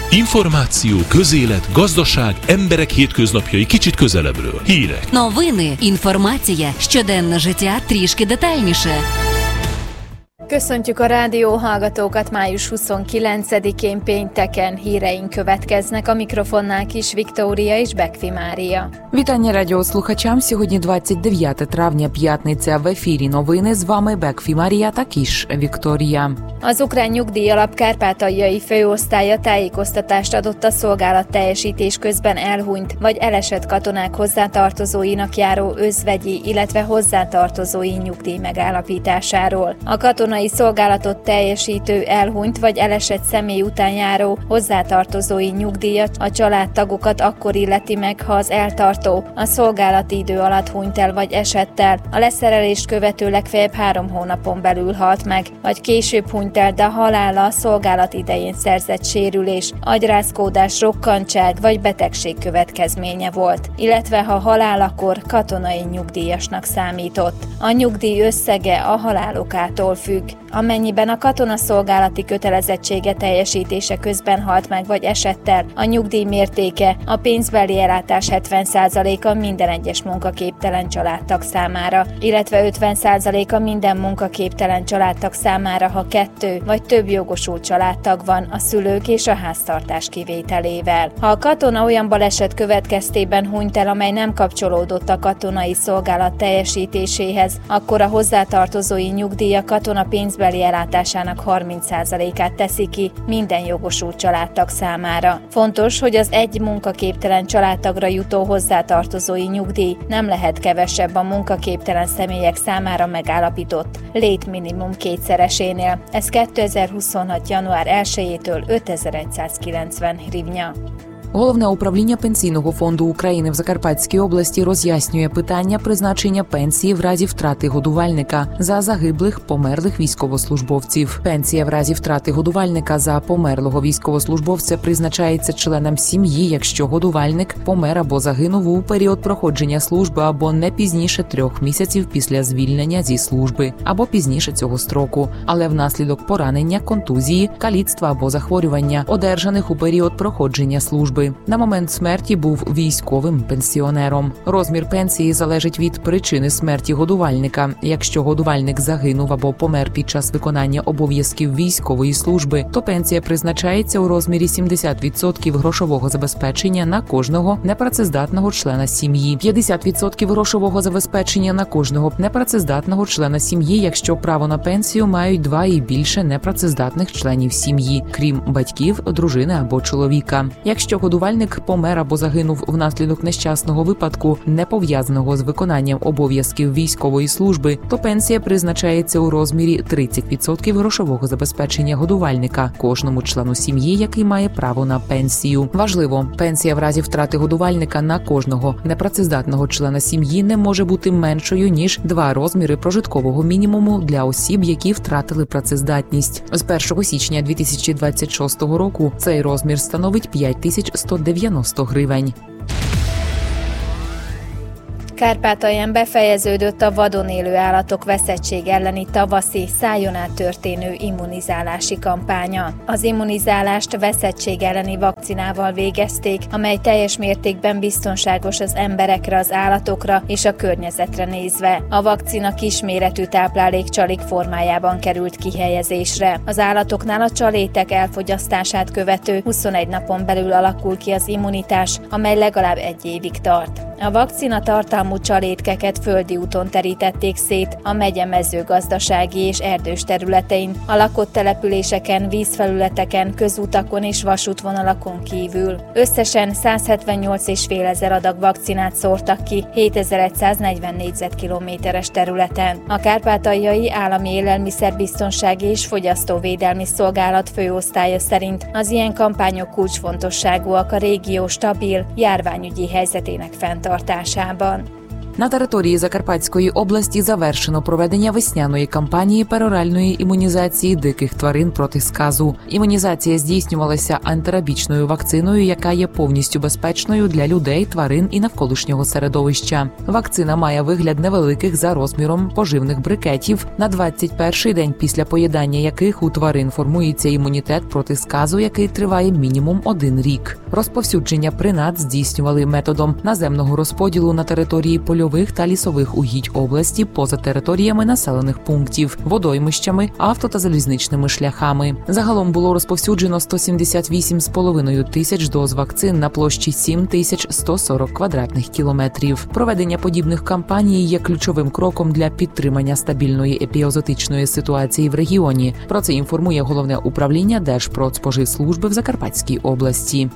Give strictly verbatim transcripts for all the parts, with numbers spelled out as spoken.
Інформацію, közélet, gazdaság, emberek hétköznapjai kicsit közelebbről. Hírek. Новини, інформація, щоденне життя трішки детальніше. Köszöntjük a rádióhallgatókat május huszonkilencedikén pénteken. Híreink következnek, a mikrofonnál Kis Viktória és Bekfi Mária. Вітання радіослухачам. Сьогодні двадцять дев'яте травня, п'ятниця. В ефірі новини. З вами Бекфі Марія та Кіш Вікторія. Az ukrán nyugdíjalap kárpátaljai főosztálya tájékoztatást adott a szolgálat teljesítés közben elhunyt vagy elesett katonák hozzátartozóinak járó özvegyi, illetve hozzátartozói nyugdíj megállapításáról. A katonai szolgálatot teljesítő elhunyt vagy elesett személy után járó hozzátartozói nyugdíjat a családtagokat akkor illeti meg, ha az eltartó a szolgálati idő alatt hunyt el vagy esett el, a leszerelést követő legfeljebb három hónapon belül halt meg, vagy később hunyt el, de a halála a szolgálat idején szerzett sérülés, agyrázkódás, rokkantság vagy betegség következménye volt, illetve ha halálakor katonai nyugdíjasnak számított. A nyugdíj összege a halálokától függ. Amennyiben a katonaszolgálati kötelezettsége teljesítése közben halt meg vagy esett el, a nyugdíj mértéke a pénzbeli ellátás hetven százaléka minden egyes munkaképtelen családtag számára, illetve ötven százaléka minden munkaképtelen családtag számára, ha kettő vagy több jogosult családtag van a szülők és a háztartás kivételével. Ha a katona olyan baleset következtében hunyt el, amely nem kapcsolódott a katonai szolgálat teljesítéséhez, akkor a hozzátartozói nyugdíj a katona pénzbeli ellátásának harminc százalékát teszi ki minden jogosult családtag számára. Fontos, hogy az egy munkaképtelen családtagra jutó hozzátartozói nyugdíj nem lehet kevesebb a munkaképtelen személyek számára megállapított létminimum kétszeresénél. Ez kétezer-huszonhat. január elsejétől ötezer-százkilencven hrivnya. Головне управління Пенсійного фонду України в Закарпатській області роз'яснює питання призначення пенсії в разі втрати годувальника за загиблих, померлих військовослужбовців. Пенсія в разі втрати годувальника за померлого військовослужбовця призначається членам сім'ї, якщо годувальник помер або загинув у період проходження служби або не пізніше трьох місяців після звільнення зі служби, або пізніше цього строку, але внаслідок поранення, контузії, каліцтва або захворювання, одержаних у період проходження служби. На момент смерті був військовим пенсіонером. Розмір пенсії залежить від причини смерті годувальника. Якщо годувальник загинув або помер під час виконання обов'язків військової служби, то пенсія призначається у розмірі сімдесят відсотків грошового забезпечення на кожного непрацездатного члена сім'ї, п'ятдесят відсотків грошового забезпечення на кожного непрацездатного члена сім'ї, якщо право на пенсію мають два і більше непрацездатних членів сім'ї, крім батьків, дружини або чоловіка. Якщо годувальник помер або загинув внаслідок нещасного випадку, не пов'язаного з виконанням обов'язків військової служби, то пенсія призначається у розмірі тридцять відсотків грошового забезпечення годувальника кожному члену сім'ї, який має право на пенсію. Важливо, пенсія в разі втрати годувальника на кожного непрацездатного члена сім'ї не може бути меншою, ніж два розміри прожиткового мінімуму для осіб, які втратили працездатність. З першого січня дві тисячі двадцять шостого року цей розмір становить п'ять тисяч сто дев'яносто гривень. Kárpátalján befejeződött a vadon élő állatok veszettség elleni tavaszi, szájon át történő immunizálási kampánya. Az immunizálást veszettség elleni vakcinával végezték, amely teljes mértékben biztonságos az emberekre, az állatokra és a környezetre nézve. A vakcina kisméretű táplálékcsalik formájában került kihelyezésre. Az állatoknál a csalétek elfogyasztását követő huszonegy napon belül alakul ki az immunitás, amely legalább egy évig tart. A vakcina tartalmú csalétkeket földi úton terítették szét a megye mezőgazdasági és erdős területein, a lakott településeken, vízfelületeken, közútakon és vasútvonalakon kívül. Összesen száz hetvennyolc és fél ezer adag vakcinát szórtak ki hétezer-száznegyven négyzetkilométeres területen. A Kárpátaljai Állami Élelmiszerbiztonsági és Fogyasztóvédelmi Szolgálat főosztálya szerint az ilyen kampányok kulcsfontosságúak a régió stabil, járványügyi helyzetének fenntartásában. На території Закарпатської області завершено проведення весняної кампанії пероральної імунізації диких тварин проти сказу. Імунізація здійснювалася антирабічною вакциною, яка є повністю безпечною для людей, тварин і навколишнього середовища. Вакцина має вигляд невеликих за розміром поживних брикетів, на двадцять перший день після поїдання яких у тварин формується імунітет проти сказу, який триває мінімум один рік. Розповсюдження принад здійснювали методом наземного розподілу на території польових та лісових угідь області поза територіями населених пунктів, водоймищами, авто- та залізничними шляхами. Загалом було розповсюджено сто сімдесят вісім з половиною тисяч доз вакцин на площі сім тисяч сто сорок квадратних кілометрів. Проведення подібних кампаній є ключовим кроком для підтримання стабільної епізоотичної ситуації в регіоні. Про це інформує Головне управління Держпродспоживслужби в Закарпатській області.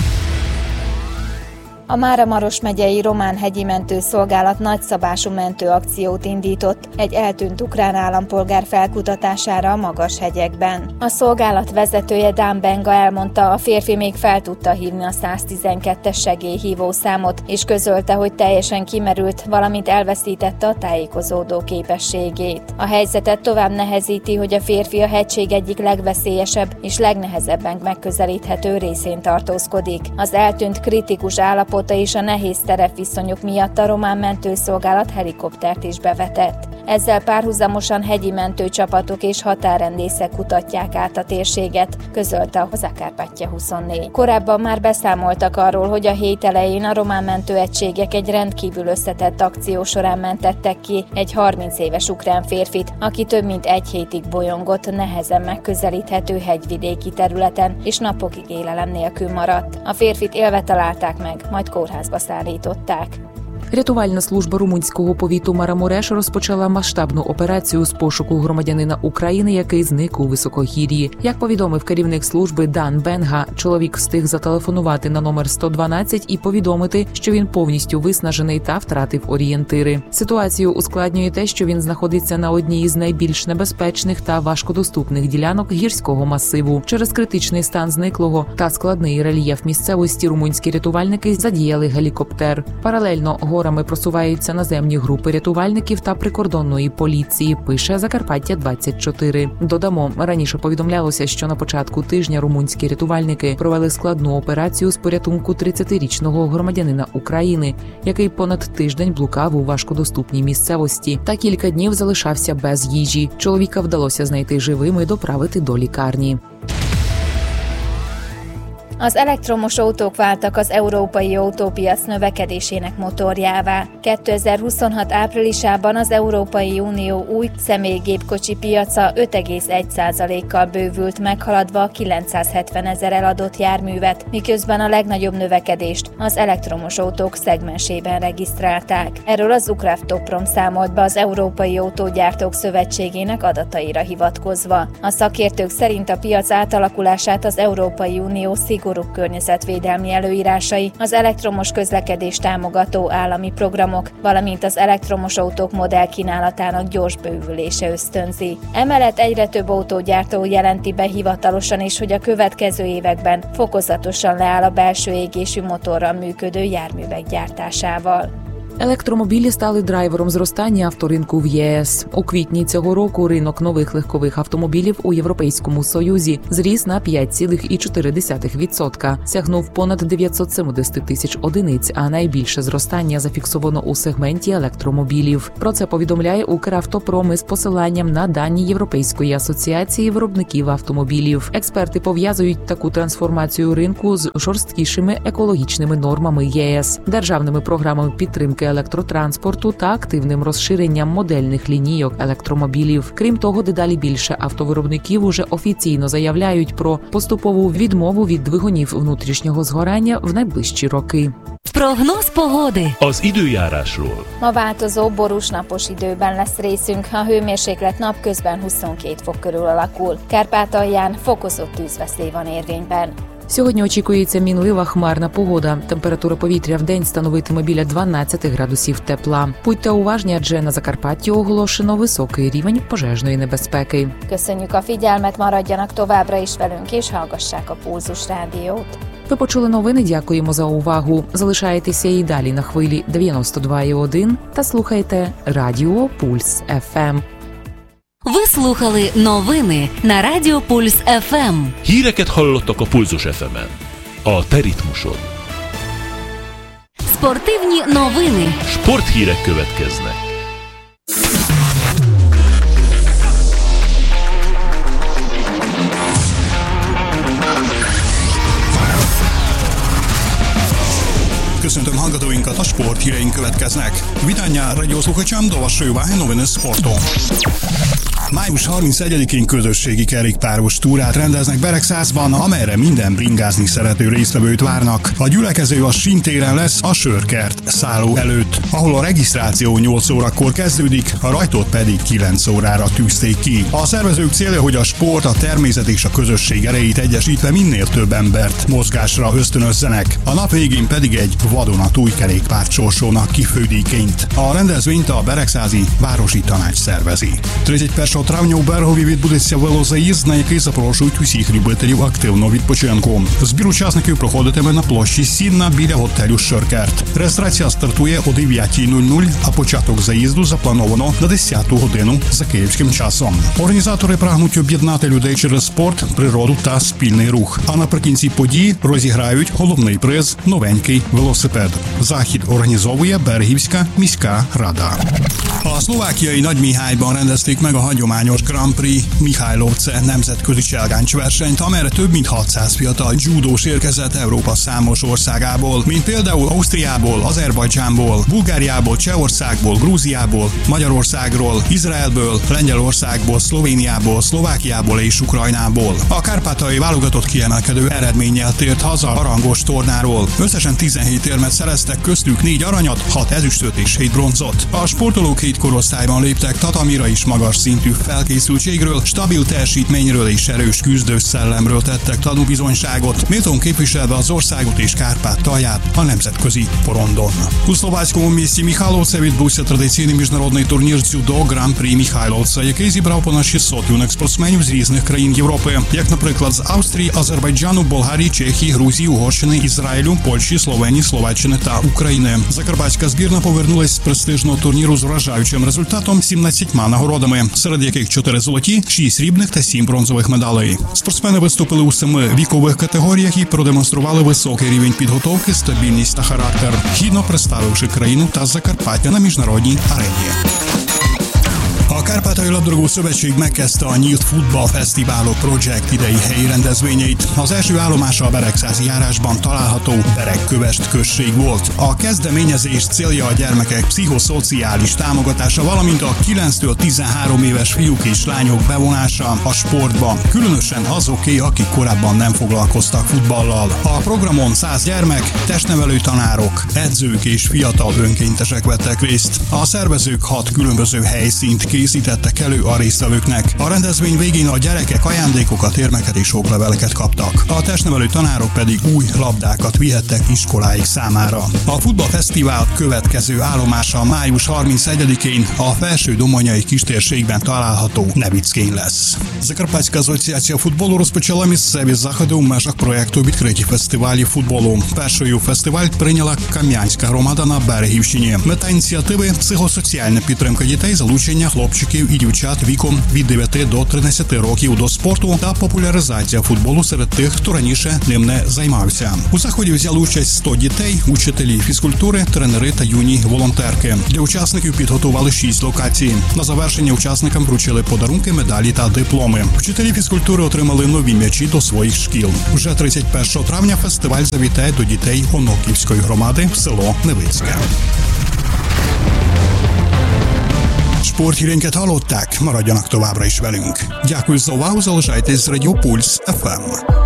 A Máramaros megyei Román Hegyi Mentőszolgálat nagyszabású mentőakciót indított egy eltűnt ukrán állampolgár felkutatására a Magashegyekben. A szolgálat vezetője Dan Benga elmondta, a férfi még fel tudta hívni a száztizenkettes segélyhívó számot, és közölte, hogy teljesen kimerült, valamint elveszítette a tájékozódó képességét. A helyzetet tovább nehezíti, hogy a férfi a hegység egyik legveszélyesebb és legnehezebben megközelíthető részén tartózkodik. Az eltűnt kritikus állapot és a nehéz terepviszonyok miatt a román mentőszolgálat helikoptert is bevetett. Ezzel párhuzamosan hegyi mentőcsapatok és határrendészek kutatják át a térséget, közölte a Zakarpatja huszonnégy. Korábban már beszámoltak arról, hogy a hét elején a román mentőegységek egy rendkívül összetett akció során mentettek ki egy harminc éves ukrán férfit, aki több mint egy hétig bolyongott nehezen megközelíthető hegyvidéki területen, és napokig élelem nélkül maradt. A férfit élve találták meg, majd kórházba szállították. Рятувальна служба румунського повіту Марамореш розпочала масштабну операцію з пошуку громадянина України, який зник у високогір'ї. Як повідомив керівник служби Дан Бенга, чоловік встиг зателефонувати на номер сто дванадцять і повідомити, що він повністю виснажений та втратив орієнтири. Ситуацію ускладнює те, що він знаходиться на одній із найбільш небезпечних та важкодоступних ділянок гірського масиву. Через критичний стан зниклого та складний рельєф місцевості румунські рятувальники задіяли гелікоптер. Паралельно горами просуваються наземні групи рятувальників та прикордонної поліції, пише Закарпаття двадцять чотири. Додамо, раніше повідомлялося, що на початку тижня румунські рятувальники провели складну операцію з порятунку тридцятирічного громадянина України, який понад тиждень блукав у важкодоступній місцевості та кілька днів залишався без їжі. Чоловіка вдалося знайти живим і доправити до лікарні. Az elektromos autók váltak az európai autópiac növekedésének motorjává. kétezer-huszonhat áprilisában az Európai Unió új személygépkocsi piaca öt egész egy százalékkal bővült, meghaladva a kilencszázhetvenezer eladott járművet, miközben a legnagyobb növekedést az elektromos autók szegmensében regisztrálták. Erről az Ukravtoprom számolt be az Európai Autógyártók Szövetségének adataira hivatkozva. A szakértők szerint a piac átalakulását az Európai Unió szigorú szigorúbb környezetvédelmi előírásai, az elektromos közlekedést támogató állami programok, valamint az elektromos autók modellkínálatának gyors bővülése ösztönzi. Emellett egyre több autógyártó jelenti be hivatalosan is, hogy a következő években fokozatosan leáll a belső égésű motorral működő járművek gyártásával. Електромобілі стали драйвером зростання авторинку в ЄС. У квітні цього року ринок нових легкових автомобілів у Європейському Союзі зріс на п'ять цілих чотири десятих відсотка, сягнув понад дев'ятсот сімдесят тисяч одиниць, а найбільше зростання зафіксовано у сегменті електромобілів. Про це повідомляє Укравтопром із посиланням на дані Європейської асоціації виробників автомобілів. Експерти пов'язують таку трансформацію ринку з жорсткішими екологічними нормами ЄС, державними програмами підтримки електротранспорту та активним розширенням модельних лінійок електромобілів. Крім того, дедалі більше автовиробників уже офіційно заявляють про поступову відмову від двигунів внутрішнього згорання в найближчі роки. Прогноz pogody. Az időjárásról. Ma változó, borús napos időben lesz részünk, a hőmérséklet napközben huszonkét fok körül alakul. Kárpátalján fokozott tűzveszély van érvényben. Сьогодні очікується мінлива хмарна погода. Температура повітря в день становитиме біля дванадцять градусів тепла. Будьте уважні, адже на Закарпатті оголошено високий рівень пожежної небезпеки. Köszönjük a figyelmet, maradjanak továbbra is velünk és hallgassák a Pulzus Rádiót. Ви почули новини. Дякуємо за увагу. Залишайтеся і далі на хвилі дев'яносто два і один та слухайте Радіо Пульс еф ем. Ви слухали новини на Радіо Пульс еф ем. Híreket hallottak a Pulzus еф емен. A te ritmusod. Спортивні новини. Sporthírek következnek. Köszöntöm hallgatóinkat, a sporthíreink következnek. Vydania rádiósluchačám dovašujú noviny sportu. május harmincegyedikén közösségi kerékpáros túrát rendeznek Beregszászban, amelyre minden bringázni szerető résztvevőt várnak. A gyülekező a Sintéren lesz, a Sörkert szálló előtt, ahol a regisztráció nyolc órakor kezdődik, a rajtot pedig kilenc órára tűzték ki. A szervezők célja, hogy a sport, a természet és a közösség erejét egyesítve minél több embert mozgásra ösztönözzenek. A nap végén pedig egy vadonatúj kerékpárt sorsolnak ki fődíjként. A rendezvényt a Beregszázi Városi Tanács szervezi. тридцять першого травня у Берегові відбудеться велозаїзд, на який запрошують усіх любителів активного відпочинку. Збір учасників проходитиме на площі Сінна біля готелю Шеркерт. Реєстрація стартує о дев'ятій нуль нуль, а початок заїзду заплановано на десяту годину за київським часом. Організатори прагнуть об'єднати людей через спорт, природу та спільний рух. А наприкінці події розіграють головний приз – новенький велосипед. Захід організовує Берегівська міська рада. A szlovákiai Nagymihályban rendezték meg a hagyományos Grand Prix Mihálylovce nemzetközi cselgáncsversenyt, amelyre több mint hatszáz fiatal judós érkezett Európa számos országából, mint például Ausztriából, Azerbajdzsánból, Bulgáriából, Csehországból, Grúziából, Magyarországról, Izraelből, Lengyelországból, Szlovéniából, Szlovákiából és Ukrajnából. A kárpátaljai válogatott kiemelkedő eredménnyel tért haza a rangos tornáról. Összesen tizenhét érmet szereztek, köztük négy aranyat, hat ezüstöt és hét bronzot. A sportolók hét korosztályban léptek tatamira is, magas szintű felkészültségről, stabil teljesítményről és erős küzdős szellemről tettek tanúbizonyságot, méltón képviselve az országot és Kárpátalját a nemzetközi porondon. У словацькому місті Михайловце відбувся традиційний міжнародний турнір дзюдо Grand Prix Михайловце, який зібрав понад шістсот юних спортсменів з різних країн Європи, як, наприклад, з Австрії, Азербайджану, Болгарії, Чехії, Грузії, Угорщини, Ізраїлю, Польщі, Словенії, Словаччини та України. Закарпатська збірна повернулась з престижного турніру з вражаючим результатом сімнадцятьма нагородами, серед яких чотири золоті, шість срібних та сім бронзових медалей. Спортсмени виступили у семи вікових категоріях і продемонстрували високий рівень підготовки, стабільність та характер, гідно представивши країну та Закарпаття на міжнародній арені. A Kárpátaljai Labdarúgó Szövetség megkezdte a Nyílt Futballfesztiválok Project idei helyi rendezvényeit. Az első állomása a Beregszázi járásban található Beregkövesd község volt. A kezdeményezés célja a gyermekek pszichoszociális támogatása, valamint a kilenctől tizenhárom éves fiúk és lányok bevonása a sportba, különösen azoké, akik korábban nem foglalkoztak futballal. A programon száz gyermek, testnevelő tanárok, edzők és fiatal önkéntesek vettek részt. A szervezők hat különböző helyszínt készítettek elő a résztvevőknek. A rendezvény végén a gyerekek ajándékokat, érmeket és okleveleket kaptak. A testnevelő tanárok pedig új labdákat vihettek iskoláik számára. A futballfesztivál következő állomása május harmincegyedikén a Felső-Domonyai kistérségben található Nevickén lesz. Закарпатська асоціація футболу розпочала місцеві заходи у межах проєкту «Відкриті фестивалі футболу». Першою фестиваль прийняла Кам'янська громада на Берегівщині. Мета ініціативи – психосоціальна підтримка дітей, залучення хлопчиків і дівчат віком від дев'яти до тринадцяти років до спорту та популяризація футболу серед тих, хто раніше ним не займався. У заході взяли участь сто дітей, учителі фізкультури, тренери та юні волонтерки. Для учасників підготували шість локацій. На завершення учасникам вручили подарунки, медалі та дипломи. Вчителі фізкультури отримали нові м'ячі до своїх шкіл. Вже тридцять першого травня фестиваль завітає до дітей Оноківської громади в село Невицьке. Sporthírénket hallották, maradjanak továbbra is velünk. Дякую за увагу, залишайтесь з Радіо Пульс еф ем.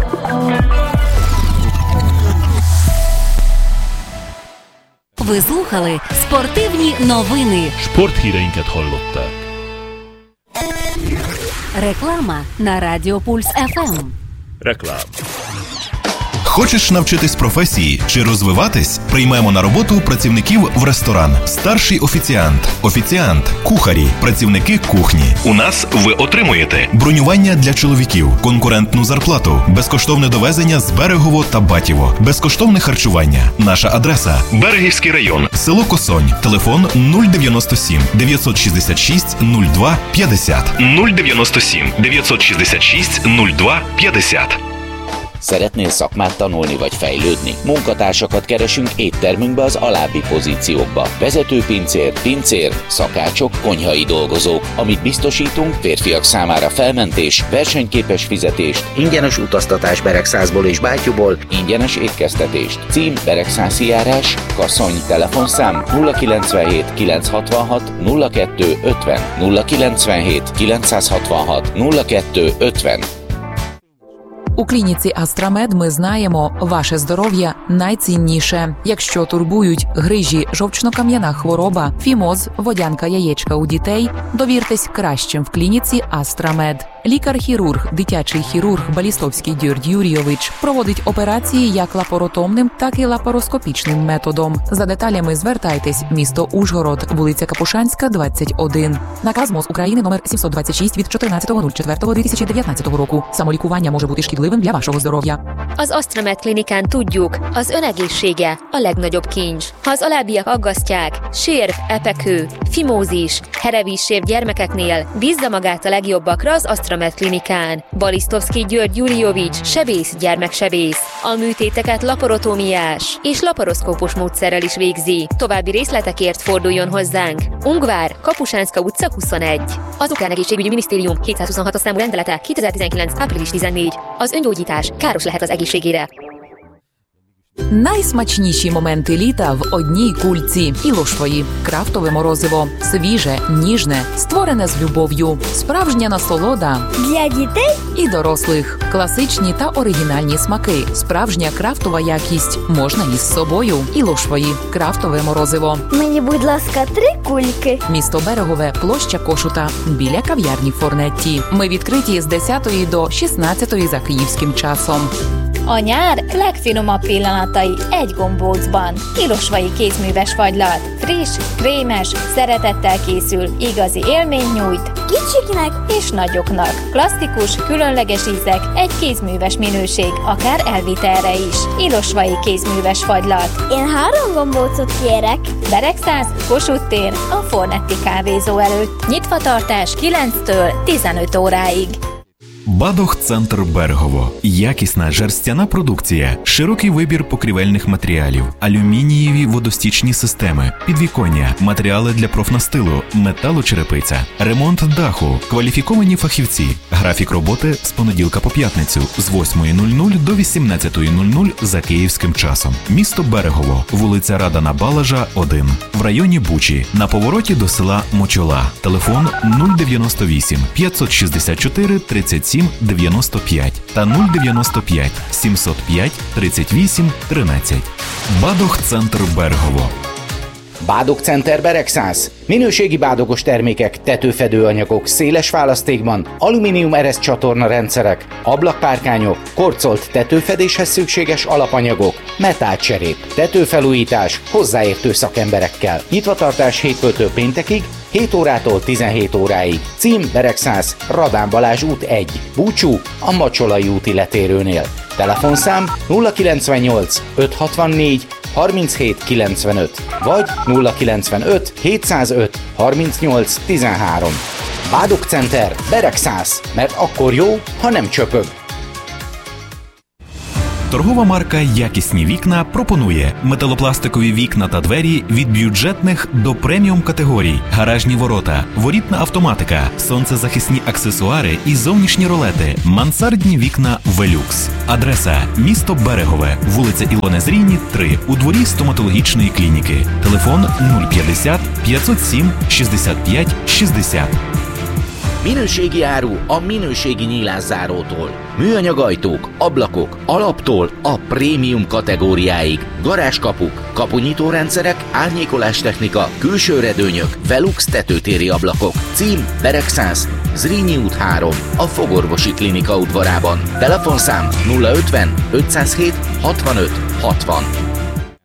Ви слухали спортивні новини. Sporthíreinket hallották. Реклама на Радіо Пульс еф ем. Reklám. Хочеш навчитись професії чи розвиватись? Приймемо на роботу працівників в ресторан. Старший офіціант, офіціант, кухарі, працівники кухні. У нас ви отримуєте бронювання для чоловіків, конкурентну зарплату, безкоштовне довезення з Берегово та Батіво, безкоштовне харчування. Наша адреса – Берегівський район, село Косонь, телефон нуль дев'яносто сім дев'ятсот шістдесят шість нуль два п'ятдесят. нуль дев'яносто сім дев'ятсот század шість нуль два п'ятдесят. Szeretnél szakmát tanulni vagy fejlődni? Munkatársakat keresünk éttermünkbe az alábbi pozíciókba. Vezetőpincér, pincér, szakácsok, konyhai dolgozók. Amit biztosítunk, férfiak számára felmentés, versenyképes fizetést, ingyenes utaztatás Beregszászból és Bátyúból, ingyenes étkeztetést. Cím Beregszászi járás, Kaszony, telefonszám nulla kilencvenhét kilencszázhatvanhat nulla kettő ötven, nulla kilencvenhét kilencszázhatvanhat nulla kettő ötven. У клініці Астрамед ми знаємо, ваше здоров'я найцінніше. Якщо турбують грижі, жовчно-кам'яна хвороба, фімоз, водянка яєчка у дітей, довіртесь кращим в клініці Астрамед. Лікар-хірург, дитячий хірург Балістовський Дьорд Юрійович проводить операції як лапаротомним, так і лапароскопічним методом. За деталями звертайтесь. Місто Ужгород, вулиця Капушанська, двадцять один. Наказ МОЗ України номер сімсот двадцять шість від чотирнадцятого четвертого дві тисячі дев'ятнадцятого року. Самолікування може бути шкідливим для вашого здоров'я. Az Astramed klinikán tudjuk, az ön egészsége a legnagyobb kincs. Ha az alábbiak aggasztják, sérv, epekő, fimózis, herevízsérv gyermekeknél, bízza magát a legjobbakra az Astramed klinikán. Balisztovszky György Jurijovics, sebész, gyermeksebész. A műtéteket laparotómiás és laparoszkópos módszerrel is végzi. További részletekért forduljon hozzánk. Ungvár, Kapusánszka utca huszonegy. Az Ukrán Egészségügyi Minisztérium hétszázhuszonhatos számú rendelete kétezer-tizenkilenc. április tizennégy. Az öngyógyítás káros lehet az egészségére. Найсмачніші моменти літа в одній кульці. Ілоштвої. Крафтове морозиво. Свіже, ніжне, створене з любов'ю. Справжня насолода. Для дітей і дорослих. Класичні та оригінальні смаки. Справжня крафтова якість. Можна із собою. Ілоштвої. Крафтове морозиво. Мені, будь ласка, три кульки. Місто Берегове, площа Кошута. Біля кав'ярні Форнетті. Ми відкриті з десятої до шістнадцятої за київським часом. A nyár legfinomabb pillanatai egy gombócban. Ilosvai kézműves fagylat. Friss, krémes, szeretettel készül, igazi élményt nyújt kicsiknek és nagyoknak. Klasszikus, különleges ízek, egy kézműves minőség, akár elvitelre is. Ilosvai kézműves fagylat. Én három gombócot kérek. Beregszász, Kossuth tér, a Fornetti kávézó előtt. Nyitvatartás kilenctől tizenöt óráig. Бадох-центр Берегово. Якісна жерстяна продукція, широкий вибір покрівельних матеріалів, алюмінієві водостічні системи, підвіконня, матеріали для профнастилу, металочерепиця, ремонт даху, кваліфіковані фахівці. Графік роботи з понеділка по п'ятницю з восьмої нуль нуль до вісімнадцятої нуль нуль за київським часом. Місто Берегово, вулиця Радана Балажа, один. В районі Бучі, на повороті до села Мочола. Телефон нуль дев'яносто вісім п'ятсот шістдесят чотири тридцять сім дев'яносто п'ять та нуль дев'яносто п'ять сімсот п'ять тридцять вісім тринадцять. Bádog-Center Bergamo. Bádog-Center Beregszász. Minőségi bádogos termékek, tetőfedőanyagok, széles választékban, alumínium eresz csatorna rendszerek, ablakpárkányok, korcolt tetőfedéshez szükséges alapanyagok, metálcserép, tetőfelújítás hozzáértő szakemberekkel. Nyitvatartás hétfőtől péntekig, hét órától tizenhét óráig. Cím Beregszász, Radán Balázs út egy, Búcsú, a Macsolai úti letérőnél. Telefonszám nulla kilencvennyolc ötszázhatvannégy harminchét kilencvenöt vagy nulla kilencvenöt hétszázöt harmincnyolc tizenhárom. Bádog-Center Beregszász, mert akkor jó, ha nem csöpög. Торгова марка «Якісні вікна» пропонує металопластикові вікна та двері від бюджетних до преміум категорій, гаражні ворота, ворітна автоматика, сонцезахисні аксесуари і зовнішні ролети, мансардні вікна «Велюкс». Адреса – місто Берегове, вулиця Ілони Зрійні, три, у дворі стоматологічної клініки. Телефон нуль п'ятдесят п'ятсот сім шістдесят п'ять шістдесят. Minőségi áru a minőségi nyílászárótól. Műanyag ajtók, ablakok, alaptól a prémium kategóriáig. Garázskapuk, kapunyítórendszerek, árnyékolástechnika, külső redőnyök, Velux tetőtéri ablakok. Cím Beregszász, Zrínyi út három, a Fogorvosi Klinika udvarában. Telefonszám nulla ötven ötszázhét hatvanöt hatvan.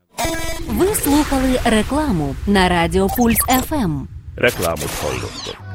Ви слухали рекламу на Радіо Пульс еф ем. Reklámot hallottak.